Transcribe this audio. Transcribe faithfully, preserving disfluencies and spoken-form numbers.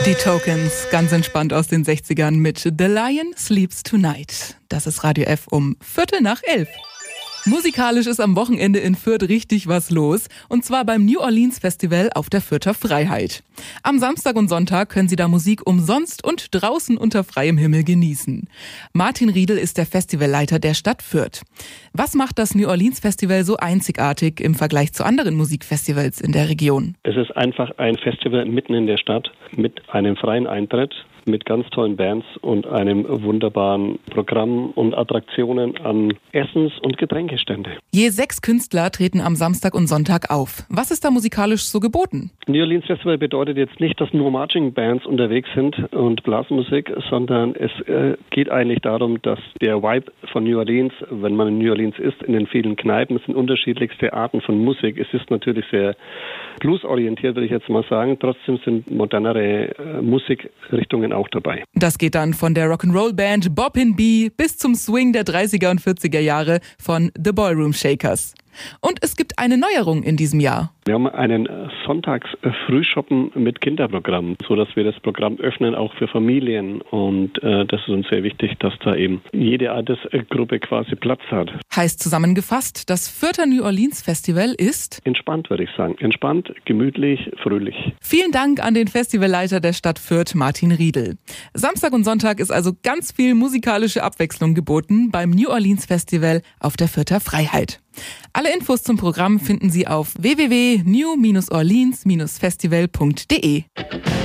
Die Tokens, ganz entspannt aus den sechzigern mit The Lion Sleeps Tonight. Das ist Radio F um Viertel nach elf. Musikalisch ist am Wochenende in Fürth richtig was los, und zwar beim New Orleans Festival auf der Fürther Freiheit. Am Samstag und Sonntag können Sie da Musik umsonst und draußen unter freiem Himmel genießen. Martin Riedel ist der Festivalleiter der Stadt Fürth. Was macht das New Orleans Festival so einzigartig im Vergleich zu anderen Musikfestivals in der Region? Es ist einfach ein Festival mitten in der Stadt mit einem freien Eintritt, mit ganz tollen Bands und einem wunderbaren Programm und Attraktionen an Essens- und Getränkestände. Je sechs Künstler treten am Samstag und Sonntag auf. Was ist da musikalisch so geboten? New Orleans Festival bedeutet jetzt nicht, dass nur Marching Bands unterwegs sind und Blasmusik, sondern es äh, geht eigentlich darum, dass der Vibe von New Orleans, wenn man in New Orleans ist, in den vielen Kneipen, sind unterschiedlichste Arten von Musik. Es ist natürlich sehr bluesorientiert, würde ich jetzt mal sagen. Trotzdem sind modernere äh, Musikrichtungen auch dabei. Das geht dann von der Rock'n'Roll-Band Boppin' Bee bis zum Swing der dreißiger und vierziger Jahre von The Ballroom Shakers. Und es gibt eine Neuerung in diesem Jahr. Wir haben einen Sonntags-Frühshoppen mit Kinderprogramm, sodass wir das Programm öffnen, auch für Familien. Und äh, das ist uns sehr wichtig, dass da eben jede Altersgruppe quasi Platz hat. Heißt zusammengefasst, das Fürther New Orleans Festival ist? Entspannt, würde ich sagen. Entspannt, gemütlich, fröhlich. Vielen Dank an den Festivalleiter der Stadt Fürth, Martin Riedel. Samstag und Sonntag ist also ganz viel musikalische Abwechslung geboten beim New Orleans Festival auf der Fürther Freiheit. Alle Infos zum Programm finden Sie auf w w w punkt new orleans festival punkt d e.